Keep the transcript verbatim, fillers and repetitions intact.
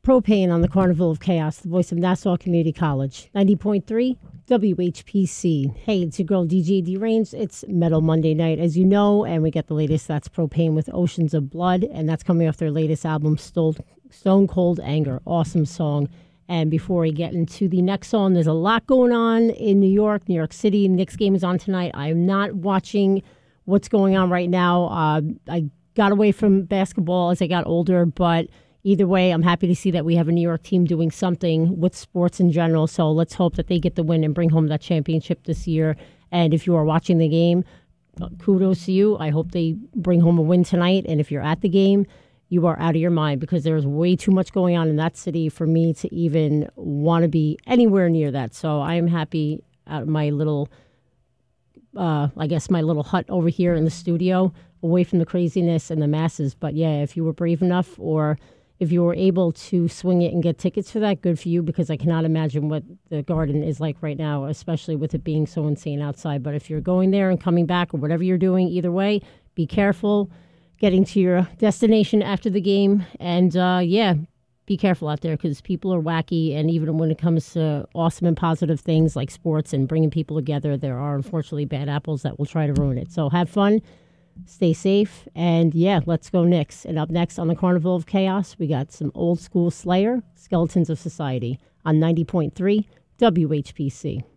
Propane on the Carnival of Chaos, the voice of Nassau Community College. ninety point three W H P C. Hey, it's your girl D J Deranged. It's Metal Monday night, as you know, and we get the latest. That's Propane with Oceans of Blood, and that's coming off their latest album, Stone, Stone Cold Anger. Awesome song. And before we get into the next song, there's a lot going on in New York, New York City. Knicks game is on tonight. I'm not watching what's going on right now. Uh, I got away from basketball as I got older, but either way, I'm happy to see that we have a New York team doing something with sports in general. So let's hope that they get the win and bring home that championship this year. And if you are watching the game, kudos to you. I hope they bring home a win tonight. And if you're at the game, you are out of your mind, because there's way too much going on in that city for me to even want to be anywhere near that. So I am happy out of my little, uh, I guess my little hut over here in the studio, away from the craziness and the masses. But yeah, if you were brave enough, or if you were able to swing it and get tickets for that, good for you, because I cannot imagine what the Garden is like right now, especially with it being so insane outside. But if you're going there and coming back, or whatever you're doing, either way, be careful getting to your destination after the game. And uh, yeah, be careful out there, because people are wacky. And even when it comes to awesome and positive things like sports and bringing people together, there are unfortunately bad apples that will try to ruin it. So have fun. Stay safe, and yeah, let's go Knicks. And up next on the Carnival of Chaos, we got some old school Slayer, Skeletons of Society, on ninety point three W H P C.